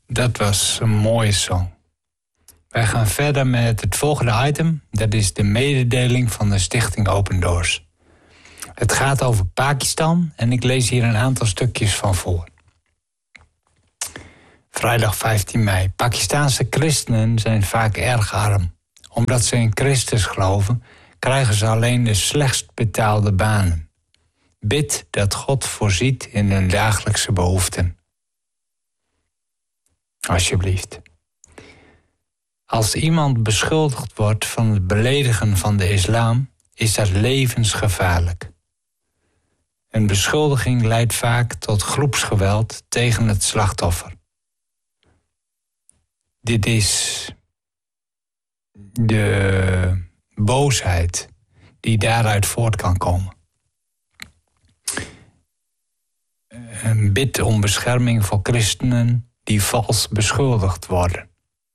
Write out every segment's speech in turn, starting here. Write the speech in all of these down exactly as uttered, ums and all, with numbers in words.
Dat was een mooie song. Wij gaan verder met het volgende item. Dat is de mededeling van de Stichting Open Doors. Het gaat over Pakistan en ik lees hier een aantal stukjes van voor. Vrijdag vijftien mei. Pakistaanse christenen zijn vaak erg arm. Omdat ze in Christus geloven, krijgen ze alleen de slechtst betaalde banen. Bid dat God voorziet in hun dagelijkse behoeften. Alsjeblieft. Als iemand beschuldigd wordt van het beledigen van de islam, is dat levensgevaarlijk. Een beschuldiging leidt vaak tot groepsgeweld tegen het slachtoffer. Dit is de boosheid die daaruit voort kan komen. Een bid om bescherming voor christenen die vals beschuldigd worden.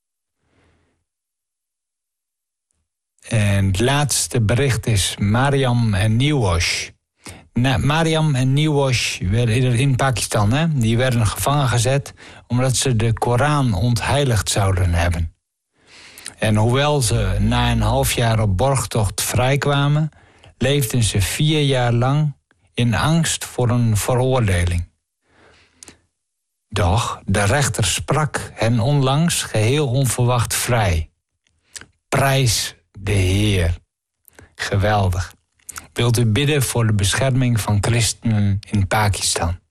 En het laatste bericht is Mariam en Nieuwosh. Nou, Mariam en Nieuwosh werden in Pakistan, hè? Die werden gevangen gezet omdat ze de Koran ontheiligd zouden hebben. En hoewel ze na een half jaar op borgtocht vrijkwamen, leefden ze vier jaar lang in angst voor een veroordeling. Doch de rechter sprak hen onlangs geheel onverwacht vrij. Prijs de Heer. Geweldig. Wilt u bidden voor de bescherming van christenen in Pakistan?